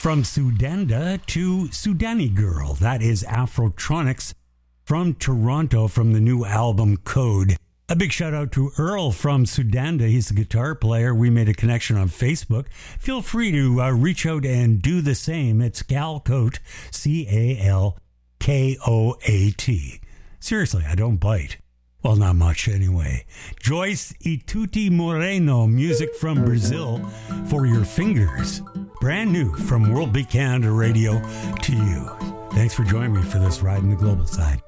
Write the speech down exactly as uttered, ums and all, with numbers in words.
From Sudanda to Sudani Girl. That is Afrotronics from Toronto from the new album Code. A big shout out to Earl from Sudanda. He's a guitar player. We made a connection on Facebook. Feel free to uh, reach out and do the same. It's Calcoat, C A L K O A T. Seriously, I don't bite. Well, not much anyway. Joyce Ituti Moreno, music from Brazil for your fingers. Brand new from World Beat Canada Radio to you. Thanks for joining me for this ride in the global side.